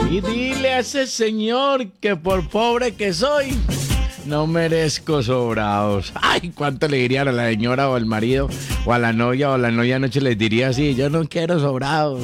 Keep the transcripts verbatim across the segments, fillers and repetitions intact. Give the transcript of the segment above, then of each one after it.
Y dile a ese señor que por pobre que soy, no merezco sobrados. Ay, cuánto le dirían a la señora o al marido o a la novia o a la novia anoche les diría así, yo no quiero sobrados.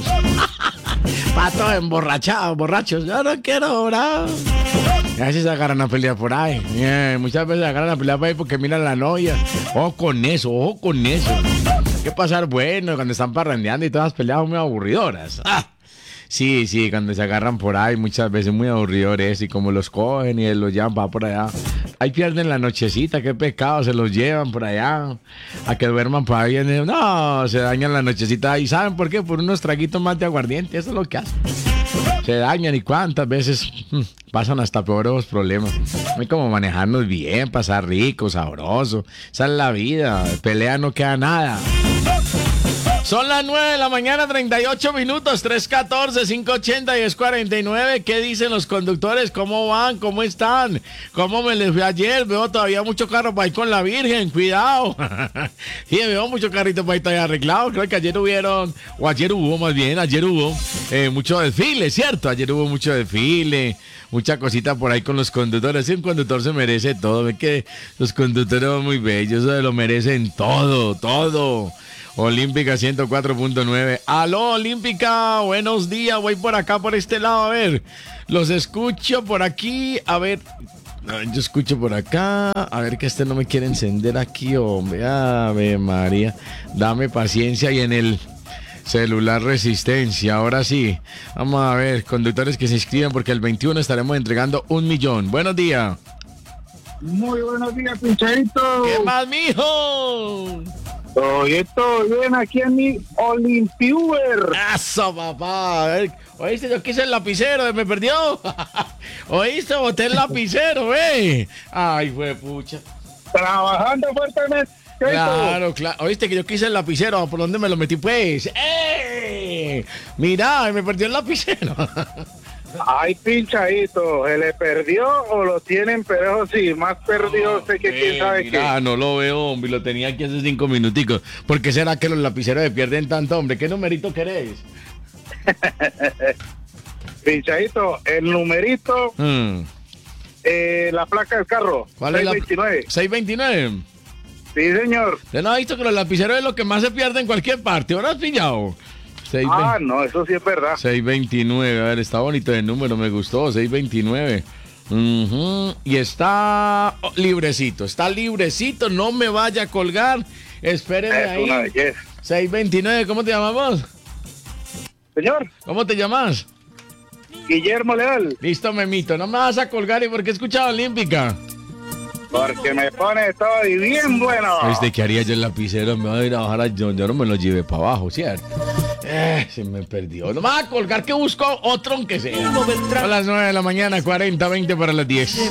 Patos emborrachados, borrachos, yo no quiero sobrados. A veces se agarran a pelear por ahí. Bien, muchas veces se agarran a pelear por ahí porque miran a la novia. Ojo con eso, ojo con eso. Hay que pasar bueno cuando están parrandeando y todas las peleas son muy aburridoras. Ah. Sí, sí, cuando se agarran por ahí muchas veces muy aburridores y como los cogen y los llevan para por allá. Ahí pierden la nochecita, qué pecado, se los llevan por allá a que duerman por ahí. No, se dañan la nochecita. ¿Y saben por qué? Por unos traguitos más de aguardiente, eso es lo que hacen. Se dañan y cuántas veces hmm, pasan hasta peores problemas. Hay como manejarnos bien, pasar rico, sabroso. Esa es la vida, pelea no queda nada. Son las nueve de la mañana, treinta y ocho minutos, tres uno cuatro, cinco ocho cero, diez cuarenta y nueve. ¿Qué dicen los conductores? ¿Cómo van? ¿Cómo están? ¿Cómo me les fue ayer? Veo todavía mucho carro para ir con la Virgen, cuidado. Sí, veo mucho carrito para ir todavía arreglado. Creo que ayer hubieron, o ayer hubo más bien, ayer hubo eh, mucho desfile, ¿cierto? Ayer hubo mucho desfile, mucha cosita por ahí con los conductores. Sí, un conductor se merece todo. Ve que los conductores son muy bellos, se lo merecen todo, todo. Olímpica ciento cuatro punto nueve. Aló, Olímpica, buenos días. Voy por acá, por este lado, a ver. Los escucho por aquí, a ver. Yo escucho por acá. A ver que este no me quiere encender aquí, hombre. Ave María. Dame paciencia y en el celular resistencia. Ahora sí. Vamos a ver, conductores que se inscriben porque el veintiuno estaremos entregando un millón. Buenos días. Muy buenos días, Pinchadito. ¿Qué más, mijo? Oye, todo bien aquí en mi Olympiuber. Eso, papá. Oíste, yo quise el lapicero, me perdió. Oíste, boté el lapicero, eh. Ay, fue pucha. Trabajando fuertemente. Claro, claro. Oíste que yo quise el lapicero, ¿por dónde me lo metí, pues? ¡Eh! Mira, me perdió el lapicero. Ay, Pinchadito, ¿se le perdió o lo tienen? Pero sí, más perdido sé que eh, quién sabe mira, qué. Ah, no lo veo, hombre, lo tenía aquí hace cinco minuticos. ¿Por qué será que los lapiceros se pierden tanto, hombre? ¿Qué numerito queréis? Pinchadito, el numerito, mm. eh, la placa del carro. ¿Cuál es la? seiscientos veintinueve. Sí, señor. ¿Usted no ha visto que los lapiceros es lo que más se pierde en cualquier parte? ¿Ahora has pillado? seis veinte. Ah, no, eso sí es verdad. seiscientos veintinueve, a ver, está bonito el número, me gustó, seiscientos veintinueve. Uh-huh. Y está librecito, está librecito, no me vaya a colgar. Espéreme ahí. Una seiscientos veintinueve, ¿cómo te llamas vos? Señor. ¿Cómo te llamas? Guillermo Leal. Listo, memito, no me vas a colgar. ¿Y por qué he escuchado Olímpica? Porque me pone todo y bien bueno. ¿Viste qué haría yo el lapicero? Me voy a ir a bajar a yo, yo no me lo llevé para abajo, ¿cierto? Eh, se me perdió. No me va a colgar que busco otro aunque sea. A las nueve de la mañana, cuarenta, veinte para las diez.